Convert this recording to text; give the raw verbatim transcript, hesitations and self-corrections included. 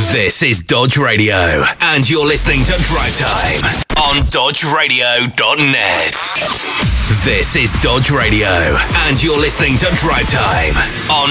This is Dodge Radio, and you're listening to Drive Time on dodge radio dot net. This is Dodge Radio, and you're listening to Drive Time on